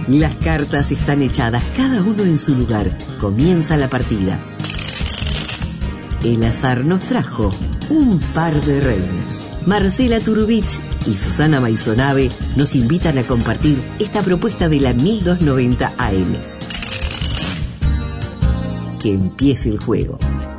Las cartas están echadas, cada uno en su lugar. Comienza la partida. El azar nos trajo un par de reinas. Marcela Turubich y Susana Maisonave nos invitan a compartir esta propuesta de la 1290 AM. Que empiece el juego.